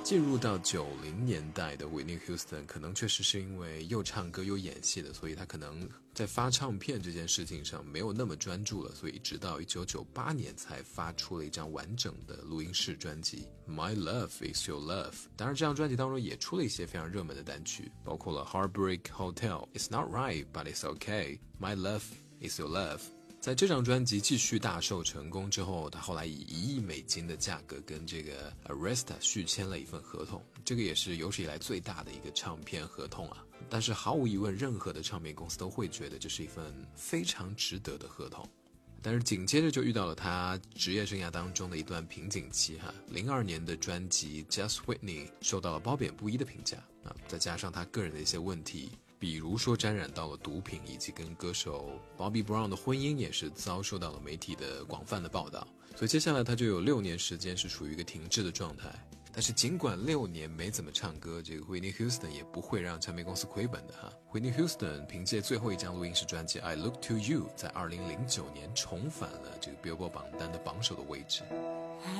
进入到90年代的 Whitney Houston 可能确实是因为又唱歌又演戏的，所以他可能在发唱片这件事情上没有那么专注了，所以直到1998年才发出了一张完整的录音室专辑 My Love Is Your Love。 当然这张专辑当中也出了一些非常热门的单曲，包括了 Heartbreak Hotel、 It's Not Right But It's Okay、 My Love Is Your Love。在这张专辑继续大受成功之后，他后来以1亿美金的价格跟这个 Arista 续签了一份合同，这个也是有史以来最大的一个唱片合同啊。但是毫无疑问，任何的唱片公司都会觉得这是一份非常值得的合同。但是紧接着就遇到了他职业生涯当中的一段瓶颈期哈。02年的专辑 Just Whitney 受到了褒贬不一的评价啊，再加上他个人的一些问题，比如说沾染到了毒品，以及跟歌手 Bobby Brown 的婚姻也是遭受到了媒体的广泛的报道，所以接下来他就有6年时间是处于一个停滞的状态。但是尽管6年没怎么唱歌，这个 Whitney Houston 也不会让唱片公司亏本的哈。Whitney Houston 凭借最后一张录音室专辑 I Look To You 在2009年重返了这个 Billboard 榜单的榜首的位置。